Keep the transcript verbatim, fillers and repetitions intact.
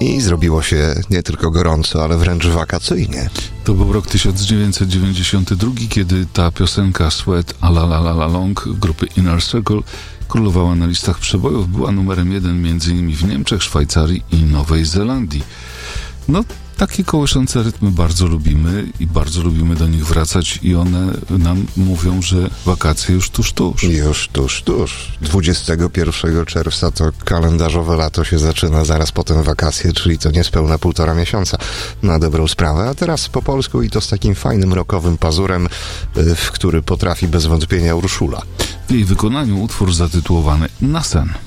i zrobiło się nie tylko gorąco, ale wręcz wakacyjnie. To był rok tysiąc dziewięćset dziewięćdziesiąty drugi, kiedy ta piosenka Sweat a la la la la long grupy Inner Circle królowała na listach przebojów, była numerem jeden między innymi w Niemczech, Szwajcarii i Nowej Zelandii. No, takie kołyszące rytmy bardzo lubimy i bardzo lubimy do nich wracać i one nam mówią, że wakacje już tuż, tuż. Już tuż, tuż. dwudziestego pierwszego czerwca to kalendarzowe lato się zaczyna, zaraz potem wakacje, czyli to niespełna półtora miesiąca na dobrą sprawę. A teraz po polsku i to z takim fajnym rockowym pazurem, w który potrafi bez wątpienia Urszula. W jej wykonaniu utwór zatytułowany Na sen.